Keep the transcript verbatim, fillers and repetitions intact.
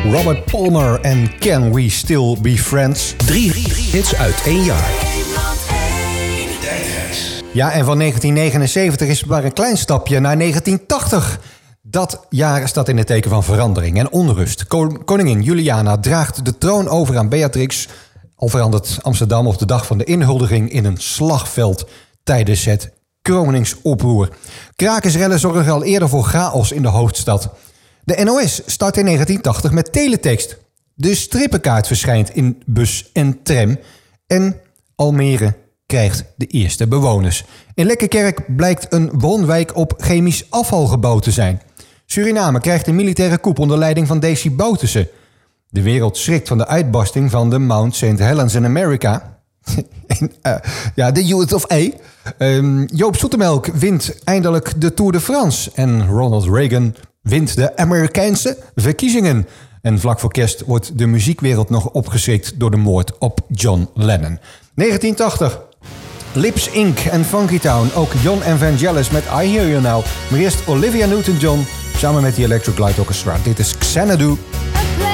Robert Palmer en Can We Still Be Friends? Drie hits uit één jaar. Ja, en van negentien negenenzeventig is het maar een klein stapje naar negentien tachtig. Dat jaar staat in het teken van verandering en onrust. Koningin Juliana draagt de troon over aan Beatrix. Al verandert Amsterdam op de dag van de inhuldiging in een slagveld tijdens het kroningsoproer. Krakersrellen zorgen al eerder voor chaos in de hoofdstad. De N O S start in negentien tachtig met teletext. De strippenkaart verschijnt in bus en tram. En Almere krijgt de eerste bewoners. In Lekkerkerk blijkt een woonwijk op chemisch afval gebouwd te zijn. Suriname krijgt een militaire coup onder leiding van Desi Bouterse. De wereld schrikt van de uitbarsting van de Mount Saint Helens in Amerika. uh, ja, de U S A. Um, Joop Zoetemelk wint eindelijk de Tour de France. En Ronald Reagan wint de Amerikaanse verkiezingen. En vlak voor kerst wordt de muziekwereld nog opgeschrikt door de moord op John Lennon. negentien tachtig. Lips Incorporated en Funky Town. Ook John Evangelis met I Hear You Now. Maar eerst Olivia Newton-John samen met de Electric Light Orchestra. Dit is Xanadu.